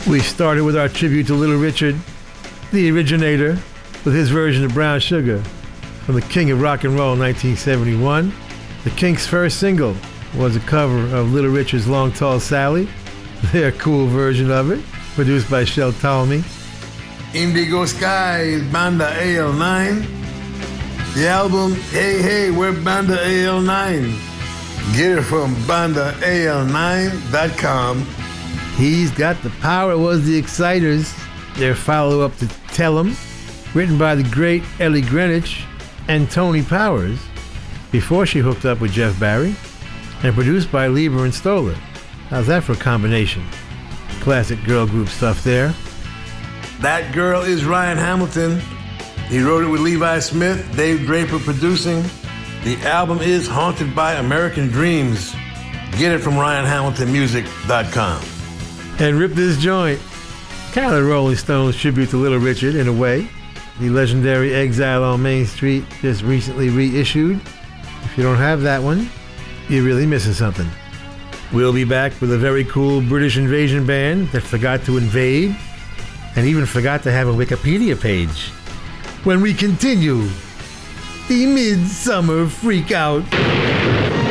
We started with our tribute to Little Richard, the originator, with his version of Brown Sugar from the King of Rock and Roll in 1971. The Kinks' first single was a cover of Little Richard's Long Tall Sally, their cool version of it, produced by Shel Talmy. Indigo Sky is Banda AL9. The album, Hey Hey, we're Banda AL9. Get it from bandaal9.com. He's Got the Power was the Exciters, their follow-up to Tell 'Em, written by the great Ellie Greenwich and Tony Powers, before she hooked up with Jeff Barry, and produced by Lieber and Stoller. How's that for a combination? Classic girl group stuff there. That Girl is Ryan Hamilton. He wrote it with Levi Smith, Dave Draper producing. The album is Haunted by American Dreams. Get it from RyanHamiltonMusic.com. And Rip This Joint, kind of the Rolling Stones tribute to Little Richard in a way. The legendary Exile on Main Street just recently reissued. If you don't have that one, you're really missing something. We'll be back with a very cool British invasion band that forgot to invade and even forgot to have a Wikipedia page when we continue the Midsummer Freakout.